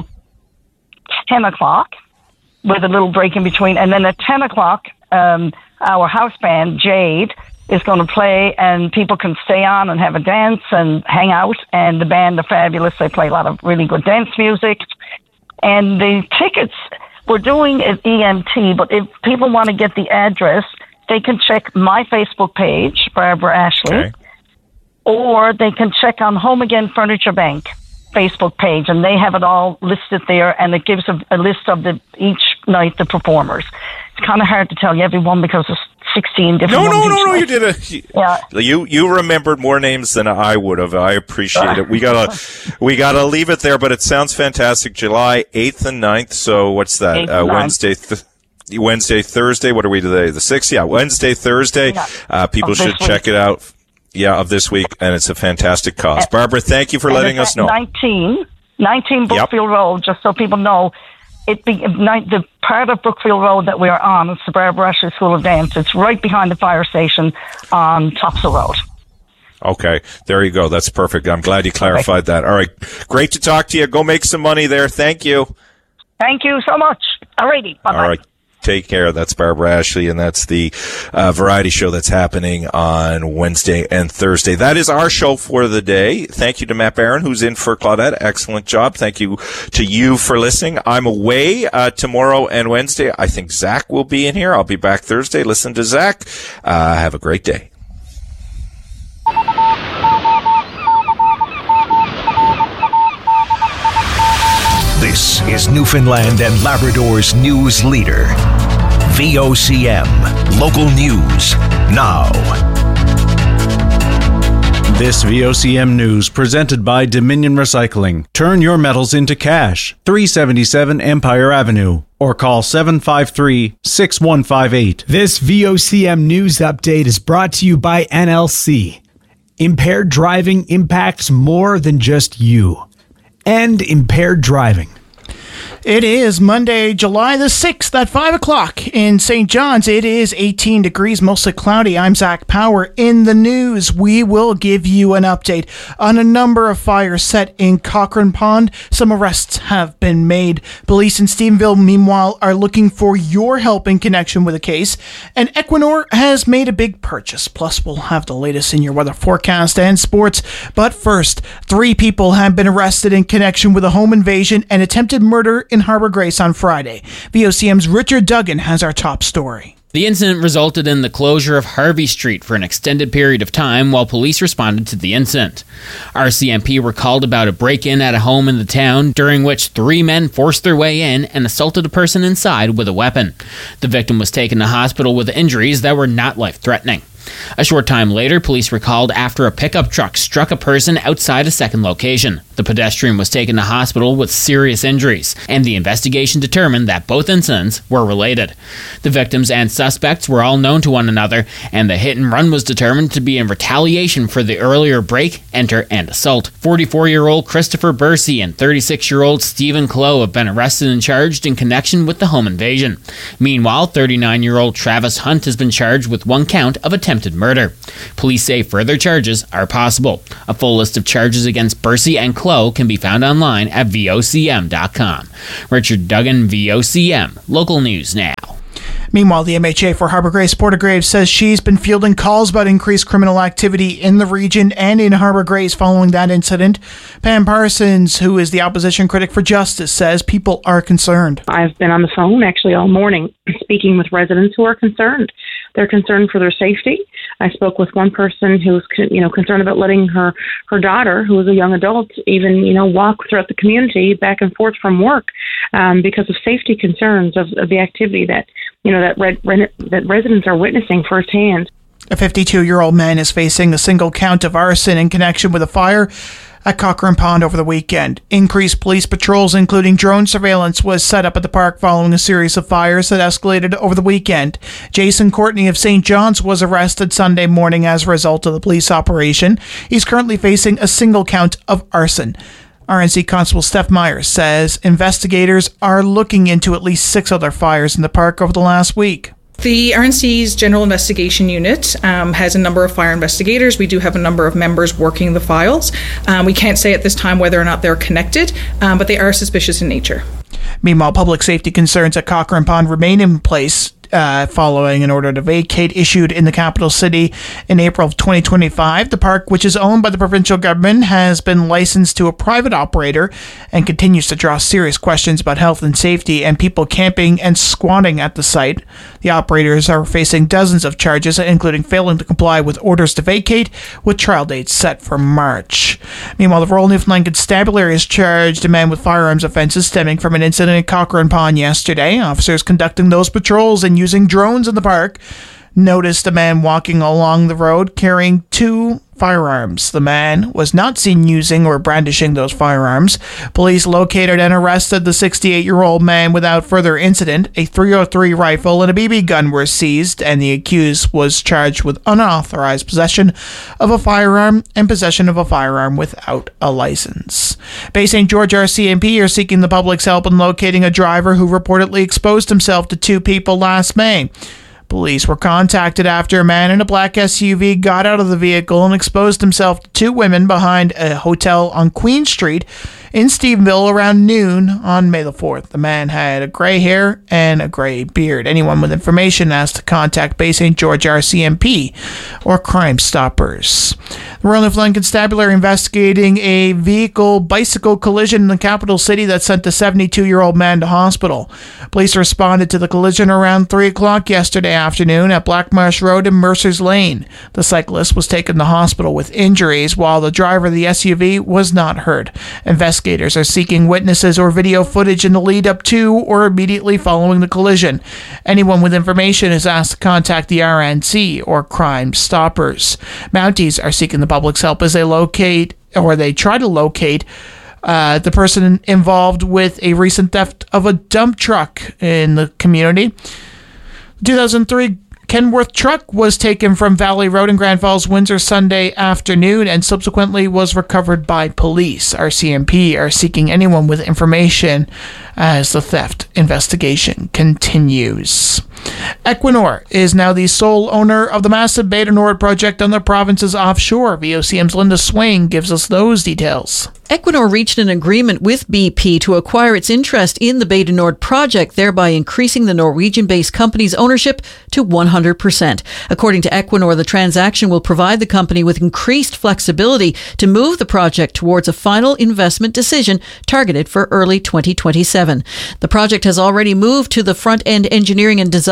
ten o'clock with a little break in between. And then at ten o'clock, um, our house band, Jade, is going to play, and people can stay on and have a dance and hang out. And the band are fabulous. They play a lot of really good dance music. And the tickets, we're doing at E M T, but if people want to get the address, they can check my Facebook page, Barbara Ashley, Okay. or they can check on Home Again Furniture Bank Facebook page, and they have it all listed there, and it gives a, a list of the each night the performers. It's kind of hard to tell you everyone because there's sixteen different No, ones no, each no, no. night. You did a. Yeah. You you remembered more names than I would have. I appreciate it. We gotta we gotta leave it there, but it sounds fantastic. July eighth and ninth. So what's that? eighth Uh, and ninth. Wednesday. Th- Wednesday, Thursday. What are we today? The sixth. Yeah, Wednesday, Thursday. Yeah. Uh, people Of this should check week. it out. Yeah, of this week, and it's a fantastic cause. And- Barbara, thank you for And letting it's us at know. nineteen, nineteen Brookfield Road, just so people know. It be, ni- the part of Brookfield Road that we are on, it's the Barbara Ashley School of Dance. It's right behind the fire station on Topsail Road. Okay, there you go. That's perfect. I'm glad you clarified that. All right, great to talk to you. Go make some money there. Thank you. Thank you so much. Alrighty, bye-bye. All right. Take care. That's Barbara Ashley, and that's the uh, variety show that's happening on Wednesday and Thursday. That is our show for the day. Thank you to Matt Barron, who's in for Claudette. Excellent job. Thank you to you for listening. I'm away uh, tomorrow and Wednesday. I think Zach will be in here. I'll be back Thursday. Listen to Zach. Uh, have a great day. This is Newfoundland and Labrador's news leader. V O C M. Local news now. This V O C M news presented by Dominion Recycling. Turn your metals into cash. three seventy-seven Empire Avenue. Or call seven five three, six one five eight. This V O C M news update is brought to you by N L C. Impaired driving impacts more than just you. End impaired driving. It is Monday, July the sixth at five o'clock in Saint John's. It is eighteen degrees, mostly cloudy. I'm Zach Power. In the news, we will give you an update on a number of fires set in Cochrane Pond. Some arrests have been made. Police in Stephenville, meanwhile, are looking for your help in connection with the case. And Equinor has made a big purchase. Plus, we'll have the latest in your weather forecast and sports. But first, three people have been arrested in connection with a home invasion and attempted murder in Harbor Grace on Friday. V O C M's Richard Duggan has our top story. The incident resulted in the closure of Harvey Street for an extended period of time while police responded to the incident. R C M P were called about a break-in at a home in the town during which three men forced their way in and assaulted a person inside with a weapon. The victim was taken to hospital with injuries that were not life-threatening. A short time later, police were called after a pickup truck struck a person outside a second location. The pedestrian was taken to hospital with serious injuries, and the investigation determined that both incidents were related. The victims and suspects were all known to one another, and the hit and run was determined to be in retaliation for the earlier break, enter, and assault. forty-four-year-old Christopher Bursey and thirty-six-year-old Stephen Clough have been arrested and charged in connection with the home invasion. Meanwhile, thirty-nine-year-old Travis Hunt has been charged with one count of attempted murder. Police say further charges are possible. A full list of charges against Bursey and Clough can be found online at V O C M dot com. Richard Duggan, V O C M, local news now. Meanwhile, the M H A for Harbour Grace Portagrave says she's been fielding calls about increased criminal activity in the region and in Harbour Grace following that incident. Pam Parsons, who is the opposition critic for Justice, says people are concerned. I've been on the phone actually all morning speaking with residents who are concerned. They're concerned for their safety. I spoke with one person who was, you know, concerned about letting her, her daughter, who was a young adult, even, you know, walk throughout the community back and forth from work um, because of safety concerns of, of the activity that, you know, that, red, that residents are witnessing firsthand. A fifty-two-year-old man is facing a single count of arson in connection with a fire at Cochrane Pond over the weekend. Increased police patrols, including drone surveillance, was set up at the park following a series of fires that escalated over the weekend. Jason Courtney of Saint John's was arrested Sunday morning as a result of the police operation. He's currently facing a single count of arson. R N C Constable Steph Myers says investigators are looking into at least six other fires in the park over the last week. The R N C's General Investigation Unit um, has a number of fire investigators. We do have a number of members working the files. Um, we can't say at this time whether or not they're connected, um, but they are suspicious in nature. Meanwhile, public safety concerns at Cochrane Pond remain in place uh, following an order to vacate issued in the capital city in April of twenty twenty-five. The park, which is owned by the provincial government, has been licensed to a private operator and continues to draw serious questions about health and safety and people camping and squatting at the site. The operators are facing dozens of charges, including failing to comply with orders to vacate, with trial dates set for March. Meanwhile, the Royal Newfoundland Constabulary has charged a man with firearms offences stemming from an incident at Cochrane Pond yesterday. Officers conducting those patrols and using drones in the park noticed a man walking along the road carrying two firearms. The man was not seen using or brandishing those firearms. Police located and arrested the sixty-eight-year-old man without further incident. A three oh three rifle and a B B gun were seized, and the accused was charged with unauthorized possession of a firearm and possession of a firearm without a license. Bay Saint George R C M P are seeking the public's help in locating a driver who reportedly exposed himself to two people last May. Police were contacted after a man in a black S U V got out of the vehicle and exposed himself to two women behind a hotel on Queen Street in Stephenville around noon on May the fourth. The man had a gray hair and a gray beard. Anyone with information has to contact Bay Saint George R C M P or Crime Stoppers. The Royal Newfoundland Constabulary investigating a vehicle-bicycle collision in the capital city that sent a seventy-two-year-old man to hospital. Police responded to the collision around three o'clock yesterday afternoon at Blackmarsh Road and Mercer's Lane. The cyclist was taken to hospital with injuries, while the driver of the S U V was not hurt. Investigators are seeking witnesses or video footage in the lead up to or immediately following the collision. Anyone with information is asked to contact the R N C or Crime Stoppers. Mounties are seeking the public's help as they locate or they try to locate uh, the person involved with a recent theft of a dump truck in the community. two thousand three Kenworth truck was taken from Valley Road in Grand Falls, Windsor Sunday afternoon and subsequently was recovered by police. R C M P are seeking anyone with information as the theft investigation continues. Equinor is now the sole owner of the massive Bay du Nord project on the province's offshore. V O C M's Linda Swain gives us those details. Equinor reached an agreement with B P to acquire its interest in the Bay du Nord project, thereby increasing the Norwegian-based company's ownership to one hundred percent. According to Equinor, the transaction will provide the company with increased flexibility to move the project towards a final investment decision targeted for early twenty twenty-seven. The project has already moved to the front-end engineering and design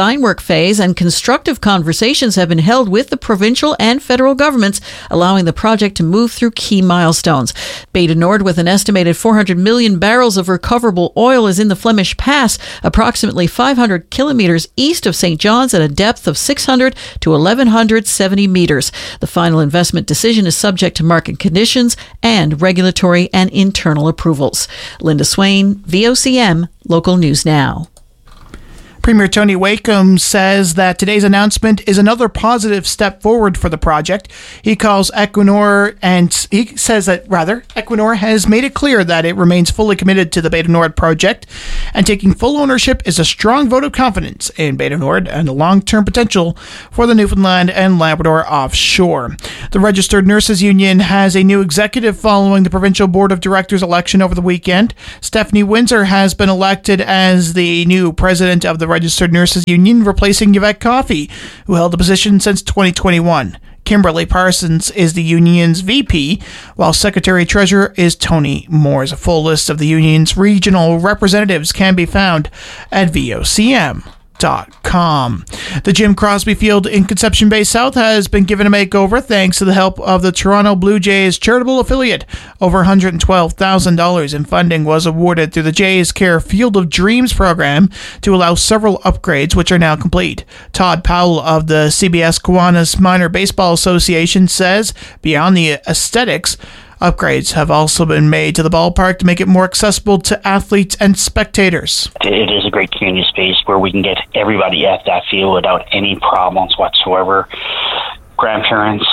design work phase, and constructive conversations have been held with the provincial and federal governments, allowing the project to move through key milestones. Bay du Nord, with an estimated four hundred million barrels of recoverable oil, is in the Flemish Pass, approximately five hundred kilometers east of Saint John's at a depth of six hundred to eleven seventy meters. The final investment decision is subject to market conditions and regulatory and internal approvals. Linda Swain, V O C M, Local News Now. Premier Tony Wakeham says that today's announcement is another positive step forward for the project. He calls Equinor, and he says that, rather, Equinor has made it clear that it remains fully committed to the Bay du Nord project, and taking full ownership is a strong vote of confidence in Bay du Nord and the long-term potential for the Newfoundland and Labrador offshore. The Registered Nurses Union has a new executive following the Provincial Board of Directors election over the weekend. Stephanie Windsor has been elected as the new president of the Registered Nurses Union, replacing Yvette Coffey, who held the position since twenty twenty-one. Kimberly Parsons is the union's V P, while Secretary-Treasurer is Tony Moores. A full list of the union's regional representatives can be found at V O C M dot com. The Jim Crosby Field in Conception Bay South has been given a makeover thanks to the help of the Toronto Blue Jays charitable affiliate. Over one hundred twelve thousand dollars in funding was awarded through the Jays Care Field of Dreams program to allow several upgrades, which are now complete. Todd Powell of the C B S Kiwanis Minor Baseball Association says, beyond the aesthetics, upgrades have also been made to the ballpark to make it more accessible to athletes and spectators. It is a great community space where we can get everybody at that field without any problems whatsoever. Grandparents,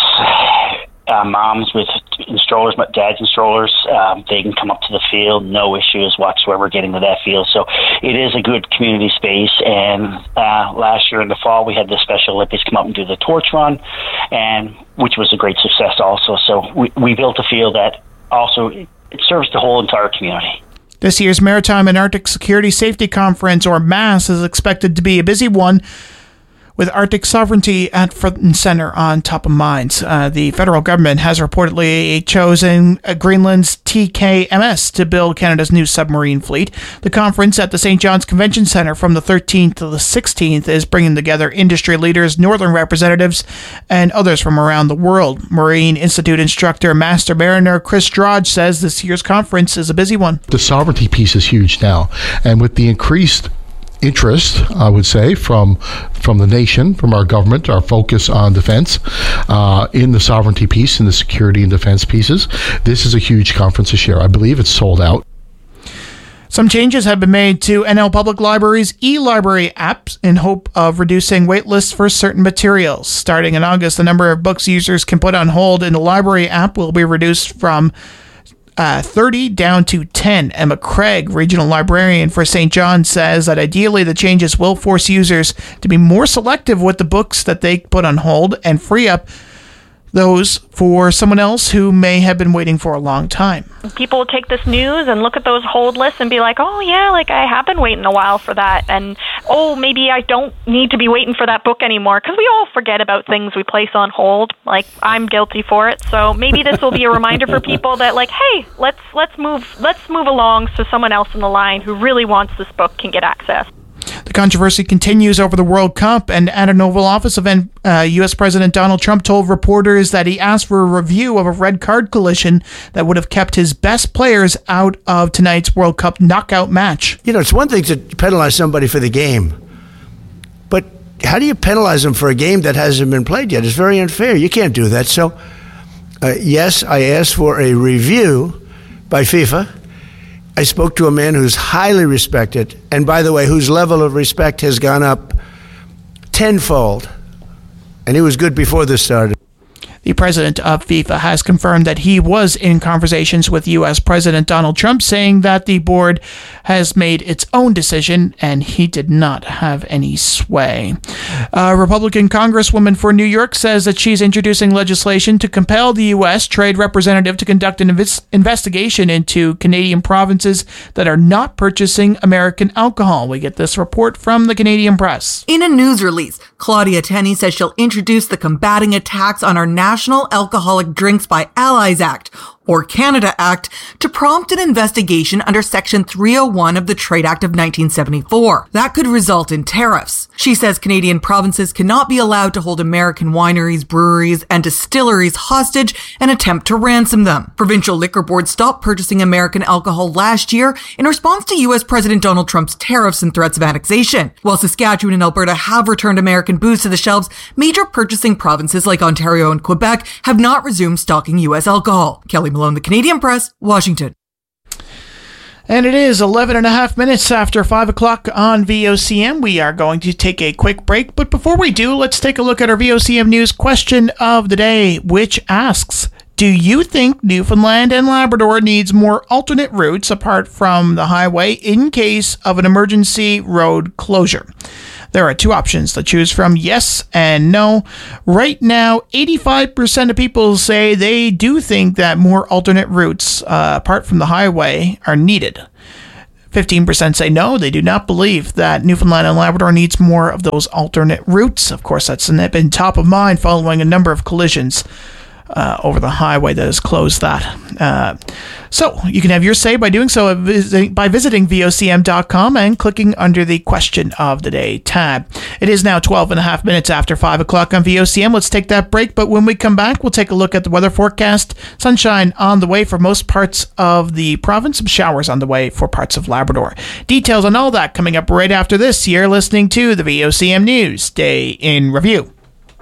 uh, moms with strollers, but dads and strollers, um, they can come up to the field, no issues whatsoever getting to that field. So it is a good community space. And uh, last year in the fall, we had the Special Olympics come up and do the torch run, and which was a great success also. So we, we built a field that also it serves the whole entire community. This year's Maritime and Arctic Security Safety Conference, or MASS, is expected to be a busy one, with Arctic sovereignty at front and center on top of minds. Uh, the federal government has reportedly chosen uh, Greenland's T K M S to build Canada's new submarine fleet. The conference at the Saint John's Convention Centre from the thirteenth to the sixteenth is bringing together industry leaders, northern representatives, and others from around the world. Marine Institute instructor Master Mariner Chris Drodge says this year's conference is a busy one. The sovereignty piece is huge now, and with the increased interest, I would say, from from the nation, from our government, our focus on defense, uh, in the sovereignty piece, in the security and defense pieces. This is a huge conference this year. I believe it's sold out. Some changes have been made to N L Public Library's e-library apps in hope of reducing wait lists for certain materials. Starting in August, the number of books users can put on hold in the library app will be reduced from Uh, thirty down to ten. Emma Craig, regional librarian for Saint John, says that ideally the changes will force users to be more selective with the books that they put on hold and free up those for someone else who may have been waiting for a long time. People will take this news and look at those hold lists and be like, oh yeah, like I have been waiting a while for that, and oh, maybe I don't need to be waiting for that book anymore, because we all forget about things we place on hold. Like, I'm guilty for it. So maybe this will be a reminder for people that, like, hey, let's let's move let's move along so someone else in the line who really wants this book can get access. The controversy continues over the World Cup, and at an Oval Office event, uh, U S President Donald Trump told reporters that he asked for a review of a red card collision that would have kept his best players out of tonight's World Cup knockout match. You know, it's one thing to penalize somebody for the game, but how do you penalize them for a game that hasn't been played yet? It's very unfair. You can't do that. So, uh, yes, I asked for a review by FIFA. I spoke to a man who's highly respected, and by the way, whose level of respect has gone up tenfold, and he was good before this started. The president of FIFA has confirmed that he was in conversations with U S President Donald Trump, saying that the board has made its own decision and he did not have any sway. A Republican Congresswoman for New York says that she's introducing legislation to compel the U S Trade Representative to conduct an inv- investigation into Canadian provinces that are not purchasing American alcohol. We get this report from the Canadian Press. In a news release, Claudia Tenney says she'll introduce the Combating Attacks on Our National Alcoholic Drinks by Allies Act, or Canada Act, to prompt an investigation under Section three oh one of the Trade Act of nineteen seventy-four. That could result in tariffs. She says Canadian provinces cannot be allowed to hold American wineries, breweries, and distilleries hostage and attempt to ransom them. Provincial liquor boards stopped purchasing American alcohol last year in response to U S President Donald Trump's tariffs and threats of annexation. While Saskatchewan and Alberta have returned American booze to the shelves, major purchasing provinces like Ontario and Quebec have not resumed stocking U S alcohol. Kelly Malone, The Canadian Press, Washington. And it is eleven and a half minutes after five o'clock on V O C M. We are going to take a quick break, but before we do, let's take a look at our V O C M News question of the day, which asks, do you think Newfoundland and Labrador needs more alternate routes apart from the highway in case of an emergency road closure? There are two options to choose from, yes and no. Right now, eighty-five percent of people say they do think that more alternate routes uh, apart from the highway are needed. fifteen percent say no, they do not believe that Newfoundland and Labrador needs more of those alternate routes. Of course, that's been top of mind following a number of collisions Uh, over the highway that has closed that. Uh, so you can have your say by doing so by visiting V O C M dot com and clicking under the Question of the Day tab. It is now twelve and a half minutes after five o'clock on V O C M. Let's take that break, but when we come back, we'll take a look at the weather forecast. Sunshine on the way for most parts of the province, some showers on the way for parts of Labrador. Details on all that coming up right after this. You're listening to the V O C M News Day in Review.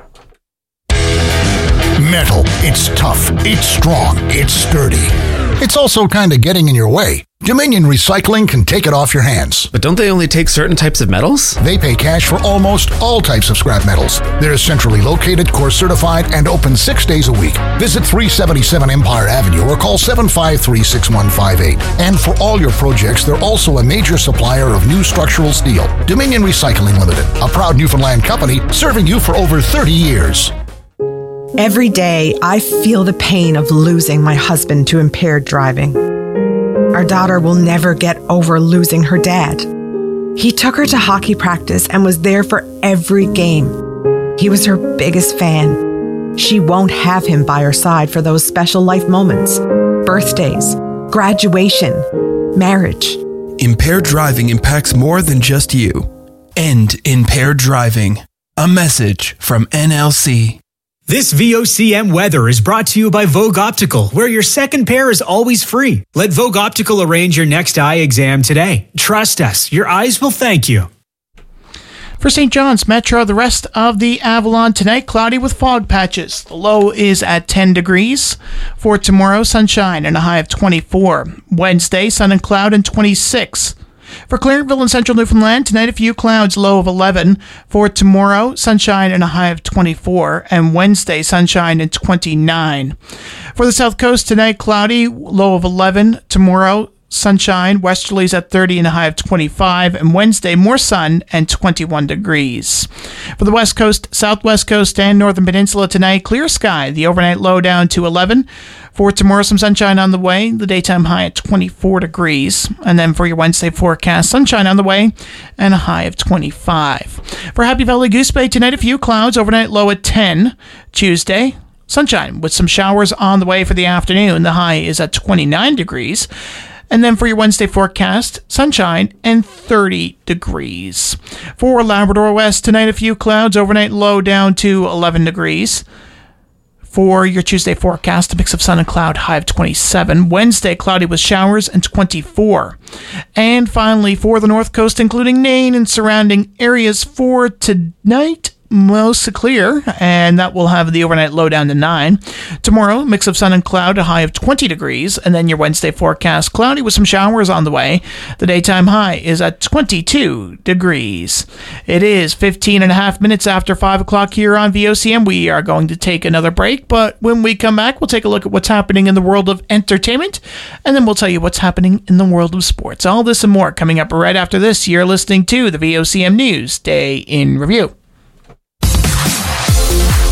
Metal. It's tough. It's strong. It's sturdy. It's also kind of getting in your way. Dominion Recycling can take it off your hands. But don't they only take certain types of metals? They pay cash for almost all types of scrap metals. They're centrally located, course certified, and open six days a week. Visit three seventy-seven Empire Avenue or call seven five three, six one five eight. And for all your projects, they're also a major supplier of new structural steel. Dominion Recycling Limited, a proud Newfoundland company serving you for over thirty years. Every day, I feel the pain of losing my husband to impaired driving. Our daughter will never get over losing her dad. He took her to hockey practice and was there for every game. He was her biggest fan. She won't have him by her side for those special life moments, birthdays, graduation, marriage. Impaired driving impacts more than just you. End impaired driving. A message from N L C. This V O C M weather is brought to you by Vogue Optical, where your second pair is always free. Let Vogue Optical arrange your next eye exam today. Trust us, your eyes will thank you. For Saint John's Metro, the rest of the Avalon tonight, cloudy with fog patches. The low is at ten degrees. For tomorrow, sunshine and a high of twenty-four. Wednesday, sun and cloud and twenty-six. For Clarenville and Central Newfoundland, tonight a few clouds, low of eleven. For tomorrow, sunshine and a high of twenty-four. And Wednesday, sunshine and twenty-nine. For the South Coast, tonight cloudy, low of eleven. Tomorrow, sunshine, westerlies at thirty and a high of twenty-five. And Wednesday, more sun and twenty-one degrees. For the West Coast, Southwest Coast, and Northern Peninsula tonight, clear sky. The overnight low down to eleven. For tomorrow, some sunshine on the way. The daytime high at twenty-four degrees. And then for your Wednesday forecast, sunshine on the way and a high of twenty-five. For Happy Valley Goose Bay, tonight a few clouds. Overnight low at ten. Tuesday, sunshine with some showers on the way for the afternoon. The high is at twenty-nine degrees. And then for your Wednesday forecast, sunshine and thirty degrees. For Labrador West, tonight a few clouds. Overnight low down to eleven degrees. For your Tuesday forecast, a mix of sun and cloud, high of twenty-seven. Wednesday, cloudy with showers and twenty-four. And finally, for the North Coast, including Nain and surrounding areas, for tonight, mostly clear, and that will have the overnight low down to nine. Tomorrow, mix of sun and cloud, a high of twenty degrees, and then your Wednesday forecast, cloudy with some showers on the way. The daytime high is at twenty-two degrees. It is fifteen and a half minutes after five o'clock here on V O C M. We are going to take another break, but when we come back, we'll take a look at what's happening in the world of entertainment, and then we'll tell you what's happening in the world of sports. All this and more coming up right after this. You're listening to the V O C M News Day in Review.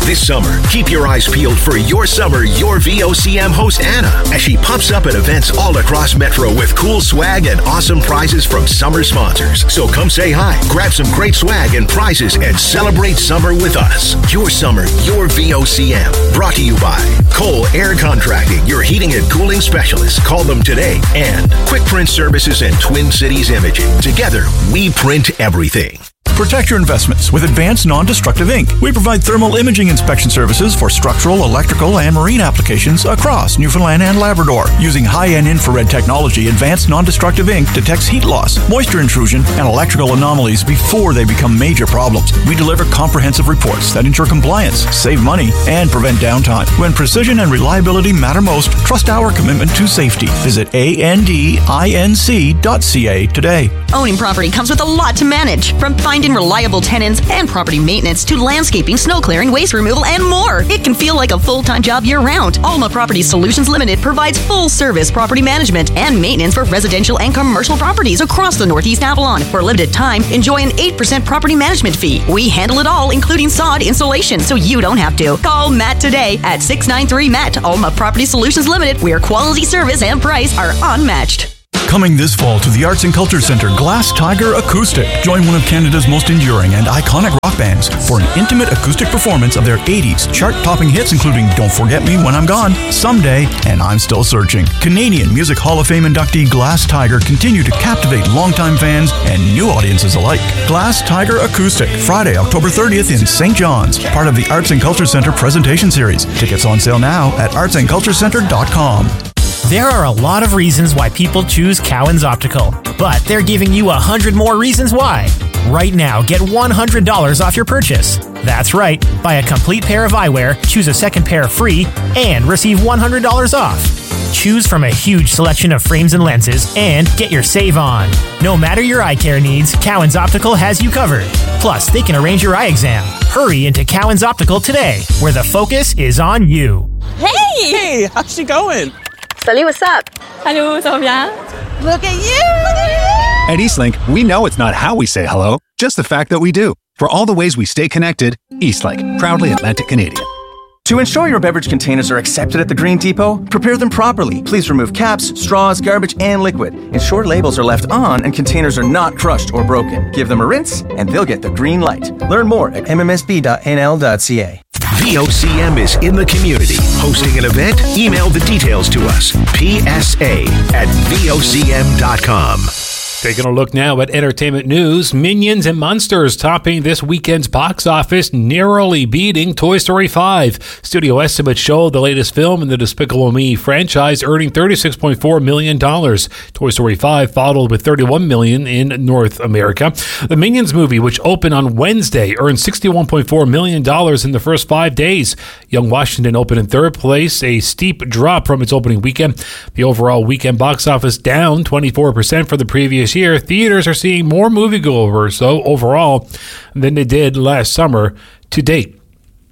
This summer, keep your eyes peeled for Your Summer, Your V O C M host Anna, as she pops up at events all across Metro with cool swag and awesome prizes from summer sponsors. So come say hi, grab some great swag and prizes, and celebrate summer with us. Your Summer, Your V O C M. Brought to you by Cole Air Contracting, your heating and cooling specialist. Call them today. And Quick Print Services and Twin Cities Imaging. Together, we print everything. Protect your investments with Advanced Non-Destructive Ink. We provide thermal imaging inspection services for structural, electrical, and marine applications across Newfoundland and Labrador. Using high-end infrared technology, Advanced Non-Destructive Ink detects heat loss, moisture intrusion, and electrical anomalies before they become major problems. We deliver comprehensive reports that ensure compliance, save money, and prevent downtime. When precision and reliability matter most, trust our commitment to safety. Visit A N D I N C dot C A today. Owning property comes with a lot to manage, from finding reliable tenants and property maintenance to landscaping, snow clearing, waste removal, and more. It can feel like a full-time job year-round. Alma Property Solutions Limited provides full-service property management and maintenance for residential and commercial properties across the Northeast Avalon. For a limited time, enjoy an eight percent property management fee. We handle it all, including sod installation, so you don't have to. Call Matt today at six nine three M A T. Alma Property Solutions Limited, where quality, service, and price are unmatched. Coming this fall to the Arts and Culture Centre, Glass Tiger Acoustic. Join one of Canada's most enduring and iconic rock bands for an intimate acoustic performance of their eighties chart-topping hits, including Don't Forget Me When I'm Gone, Someday, and I'm Still Searching. Canadian Music Hall of Fame inductee Glass Tiger continue to captivate longtime fans and new audiences alike. Glass Tiger Acoustic, Friday, October thirtieth in Saint John's, part of the Arts and Culture Centre presentation series. Tickets on sale now at arts and culture centre dot com. There are a lot of reasons why people choose Cowan's Optical, but they're giving you a hundred more reasons why. Right now, get one hundred dollars off your purchase. That's right, buy a complete pair of eyewear, choose a second pair free, and receive one hundred dollars off. Choose from a huge selection of frames and lenses, and get your save on. No matter your eye care needs, Cowan's Optical has you covered. Plus, they can arrange your eye exam. Hurry into Cowan's Optical today, where the focus is on you. Hey! Hey, how's she going? Salut, what's up? Hello, ça va bien? Look at you! At Eastlink, we know it's not how we say hello, just the fact that we do. For all the ways we stay connected, Eastlink, proudly Atlantic Canadian. To ensure your beverage containers are accepted at the Green Depot, prepare them properly. Please remove caps, straws, garbage, and liquid. Ensure labels are left on and containers are not crushed or broken. Give them a rinse, and they'll get the green light. Learn more at m m s b dot n l dot c a. V O C M is in the community. Hosting an event? Email the details to us. P S A at V O C M dot com. Taking a look now at entertainment news. Minions and Monsters topping this weekend's box office, narrowly beating Toy Story five. Studio estimates show the latest film in the Despicable Me franchise earning thirty-six point four million dollars. Toy Story five followed with thirty-one million dollars in North America. The Minions movie, which opened on Wednesday, earned sixty-one point four million dollars in the first five days. Young Washington opened in third place, a steep drop from its opening weekend. The overall weekend box office down twenty-four percent for the previous year. Theaters are seeing more moviegoers, though, overall than they did last summer to date.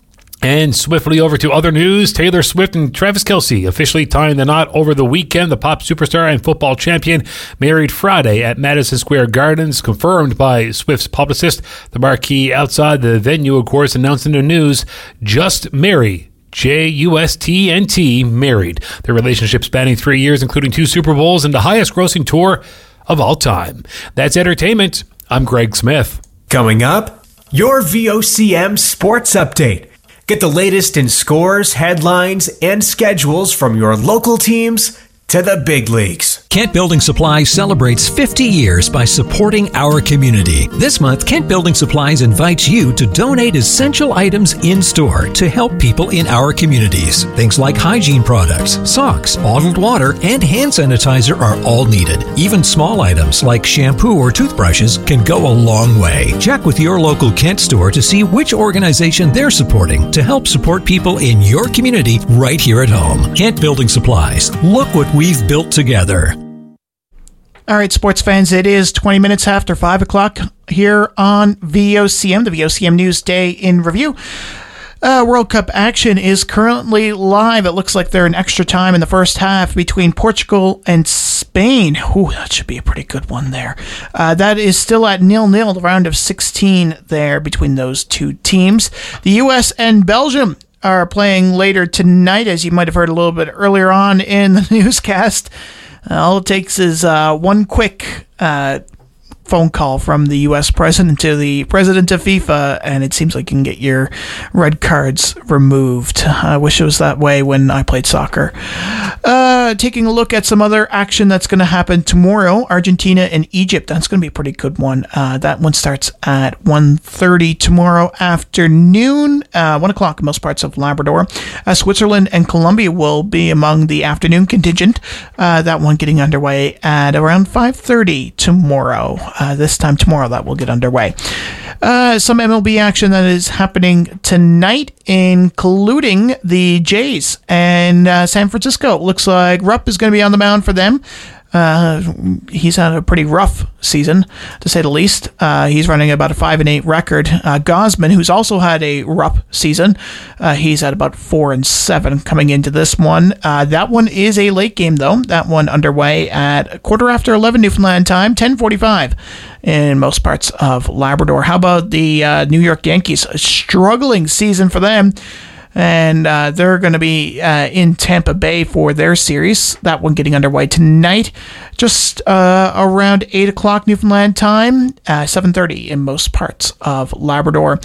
And swiftly over to other news. Taylor Swift and Travis Kelce officially tying the knot over the weekend. The pop superstar and football champion married Friday at Madison Square Gardens, confirmed by Swift's publicist. The marquee outside the venue, of course, announced in the news, "Just Marry." J U S T N T, married. Their relationship spanning three years, including two Super Bowls and the highest grossing tour of all time. That's entertainment. I'm Greg Smith. Coming up, your V O C M Sports Update. Get the latest in scores, headlines, and schedules from your local teams to the big leagues. Kent Building Supplies celebrates fifty years by supporting our community. This month, Kent Building Supplies invites you to donate essential items in-store to help people in our communities. Things like hygiene products, socks, bottled water, and hand sanitizer are all needed. Even small items like shampoo or toothbrushes can go a long way. Check with your local Kent store to see which organization they're supporting to help support people in your community right here at home. Kent Building Supplies. Look what we've built together. All right, sports fans, it is twenty minutes after five o'clock here on V O C M, the V O C M News Day in Review. Uh, World Cup action is currently live. It looks like they're in extra time in the first half between Portugal and Spain. Ooh, that should be a pretty good one there. Uh, that is still at nil-nil, the round of sixteen there between those two teams. The U S and Belgium are playing later tonight, as you might have heard a little bit earlier on in the newscast. Uh, all it takes is uh, one quick uh phone call from the U S president to the president of FIFA, and it seems like you can get your red cards removed. I wish it was that way when I played soccer. Uh, taking a look at some other action that's going to happen tomorrow, Argentina and Egypt. That's going to be a pretty good one. Uh, that one starts at one thirty tomorrow afternoon, uh, one o'clock in most parts of Labrador. Uh, Switzerland and Colombia will be among the afternoon contingent. Uh, that one getting underway at around five thirty tomorrow. Uh, this time tomorrow that will get underway. Uh, some M L B action that is happening tonight, including the Jays and uh, San Francisco. Looks like Rupp is going to be on the mound for them. Uh, he's had a pretty rough season, to say the least. Uh, he's running about a five and eight record. Uh, Gosman, who's also had a rough season, uh, he's at about four and seven coming into this one. Uh, that one is a late game, though. That one underway at a quarter after eleven Newfoundland time, ten forty-five in most parts of Labrador. How about the uh, New York Yankees? A struggling season for them. And uh, they're going to be uh, in Tampa Bay for their series. That one getting underway tonight, just uh, around eight o'clock Newfoundland time, uh, seven thirty in most parts of Labrador.